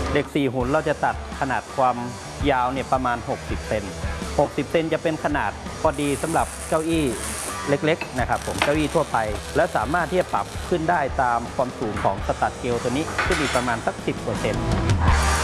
เหล็ก4หุ่นเราจะตัดขนาดความยาวเนี่ยประมาณ60เซน60เซนจะเป็นขนาดพอดีสำหรับเก้าอี้เล็กๆนะครับผมเก้าอี้ทั่วไปและสามารถที่จะปรับขึ้นได้ตามความสูงของสตัดเกลตัวนี้ขึ้นอีกประมาณสัก10%เ